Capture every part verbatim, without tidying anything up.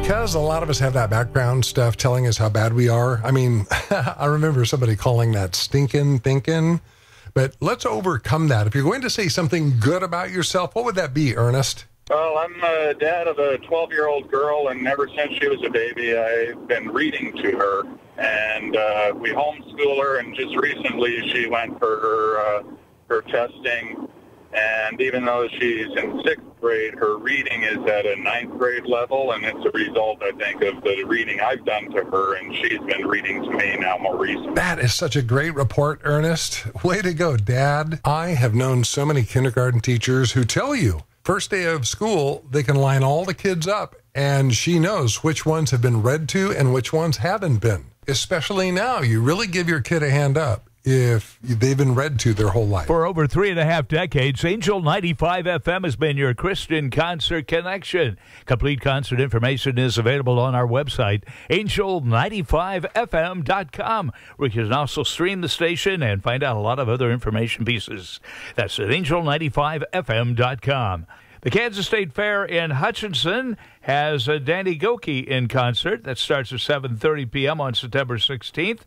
because a lot of us have that background stuff telling us how bad we are. I mean, I remember somebody calling that stinking thinking, but let's overcome that. If you're going to say something good about yourself, what would that be, Ernest? Well, I'm a dad of a twelve-year-old girl, and ever since she was a baby, I've been reading to her. And uh, we homeschool her, and just recently she went for her, uh, her testing. And even though she's in sixth grade, her reading is at a ninth grade level, and it's a result, I think, of the reading I've done to her, and she's been reading to me now more recently. That is such a great report, Ernest. Way to go, Dad. I have known so many kindergarten teachers who tell you, first day of school, they can line all the kids up, and she knows which ones have been read to and which ones haven't been. Especially now, you really give your kid a hand up if they've been read to their whole life. For over three and a half decades, Angel ninety-five F M has been your Christian concert connection. Complete concert information is available on our website, angel ninety-five F M dot com, where you can also stream the station and find out a lot of other information pieces. That's at angel ninety-five F M dot com. The Kansas State Fair in Hutchinson has uh, Danny Gokey in concert. That starts at seven thirty p.m. on September sixteenth.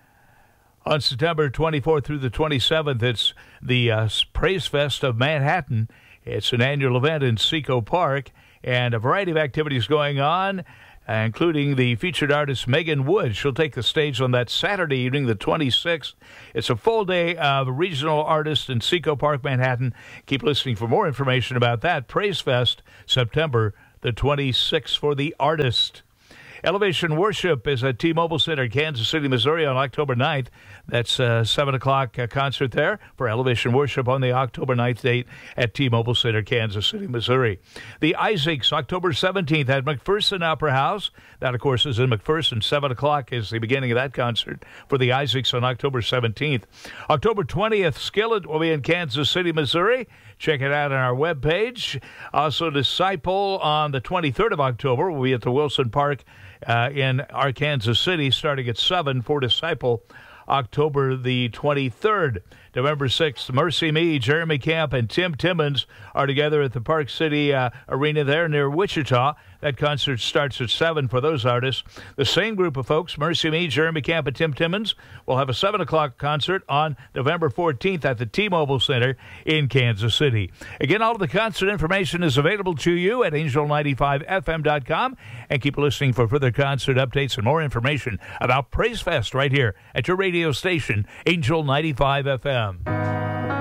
On September twenty-fourth through the twenty-seventh, it's the uh, Praise Fest of Manhattan. It's an annual event in Seco Park, and a variety of activities going on, including the featured artist Megan Wood. She'll take the stage on that Saturday evening, the twenty-sixth. It's a full day of regional artists in Seco Park, Manhattan. Keep listening for more information about that. Praise Fest, September the twenty-sixth for the artist. Elevation Worship is at T-Mobile Center, Kansas City, Missouri on October ninth. That's a seven o'clock uh, concert there for Elevation Worship on the October ninth date at T-Mobile Center, Kansas City, Missouri. The Isaacs, October seventeenth at McPherson Opera House. That, of course, is in McPherson. seven o'clock is the beginning of that concert for the Isaacs on October seventeenth. October twentieth, Skillet will be in Kansas City, Missouri. Check it out on our webpage. Also, Disciple on the twenty-third of October will be at the Wilson Park uh, in Arkansas City, starting at seven for Disciple, October the twenty-third. November sixth, Mercy Me, Jeremy Camp, and Tim Timmons are together at the Park City uh, Arena there near Wichita. That concert starts at seven for those artists. The same group of folks, Mercy Me, Jeremy Camp, and Tim Timmons, will have a seven o'clock concert on November fourteenth at the T-Mobile Center in Kansas City. Again, all of the concert information is available to you at angel ninety-five F M dot com. And keep listening for further concert updates and more information about Praise Fest right here at your radio station, Angel ninety-five F M.